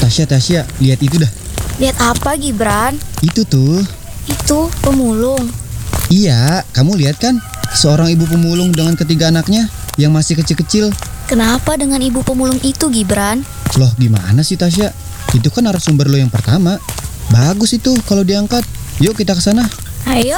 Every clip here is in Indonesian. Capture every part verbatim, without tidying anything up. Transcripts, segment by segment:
Tasya, Tasya, lihat itu dah. Lihat apa, Gibran? Itu tuh. Itu pemulung. Iya, kamu lihat kan? Seorang ibu pemulung dengan ketiga anaknya yang masih kecil-kecil. Kenapa dengan ibu pemulung itu, Gibran? Loh, gimana sih Tasya? Itu kan narasumber lo yang pertama. Bagus itu kalau diangkat. Yuk kita ke sana. Ayo.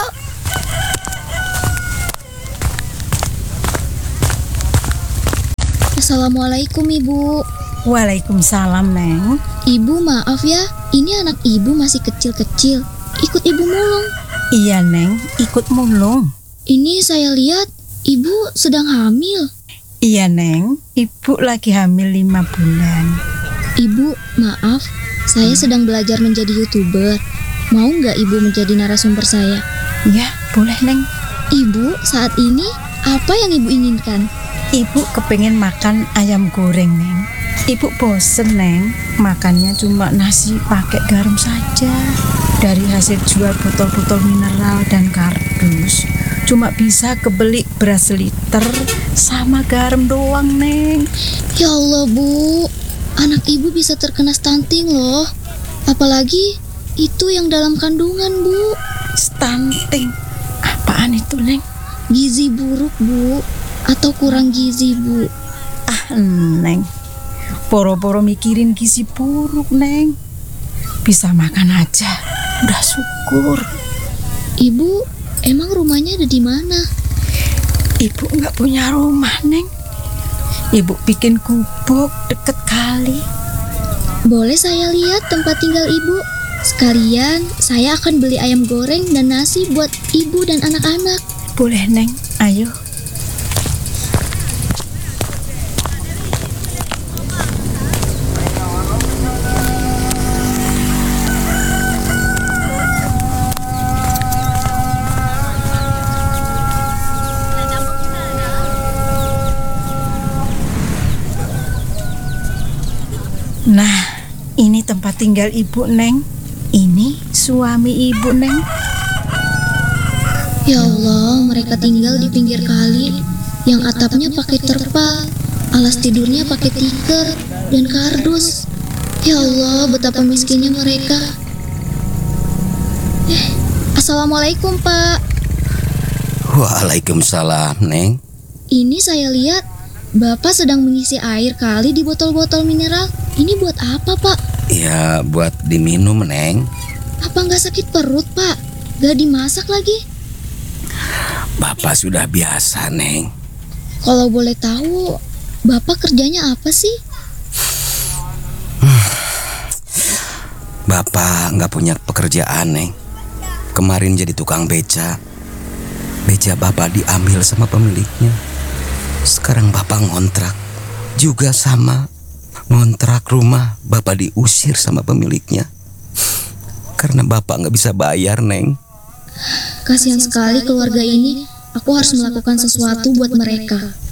Assalamualaikum, Ibu. Waalaikumsalam, Neng. Ibu, maaf ya, ini anak Ibu masih kecil-kecil. Ikut Ibu mulung. Iya, Neng, ikut mulung. Ini saya lihat Ibu sedang hamil. Iya, Neng, Ibu lagi hamil lima bulan. Ibu, maaf, saya sedang belajar menjadi YouTuber. Mau nggak Ibu menjadi narasumber saya? Ya, boleh, Neng. Ibu, saat ini apa yang Ibu inginkan? Ibu kepengen makan ayam goreng, Neng. Ibu bosen, Neng. Makannya cuma nasi pakai garam saja. Dari hasil jual botol-botol mineral dan kardus, cuma bisa kebeli beras liter sama garam doang, Neng. Ya Allah, Bu. Anak Ibu bisa terkena stunting loh. Apalagi itu yang dalam kandungan, Bu. Stunting? Apaan itu, Neng? Gizi buruk, Bu. Atau kurang gizi, Bu. Ah, Neng. Poro-poro mikirin gizi buruk, Neng. Bisa makan aja, udah syukur. Ibu, emang rumahnya ada di mana? Ibu nggak punya rumah, Neng. Ibu bikin gubuk deket kali. Boleh saya lihat tempat tinggal Ibu? Sekalian, saya akan beli ayam goreng dan nasi buat Ibu dan anak-anak. Boleh, Neng. Ayo. Nah, ini tempat tinggal Ibu, Neng. Ini suami Ibu, Neng. Ya Allah, mereka tinggal di pinggir kali yang atapnya pakai terpal, alas tidurnya pakai tikar dan kardus. Ya Allah, betapa miskinnya mereka. Eh, Assalamualaikum, Pak. Waalaikumsalam, Neng. Ini saya lihat Bapak sedang mengisi air kali di botol-botol mineral. Ini buat apa, Pak? Ya, buat diminum, Neng. Apa nggak sakit perut, Pak? Gak dimasak lagi? Bapak sudah biasa, Neng. Kalau boleh tahu, Bapak kerjanya apa sih? Bapak nggak punya pekerjaan, Neng. Kemarin jadi tukang beca. Beca Bapak diambil sama pemiliknya. Sekarang Bapak ngontrak. Juga sama. Ngontrak rumah, Bapak diusir sama pemiliknya. Karena Bapak nggak bisa bayar, Neng. Kasihan sekali keluarga ini. Aku harus melakukan sesuatu buat mereka.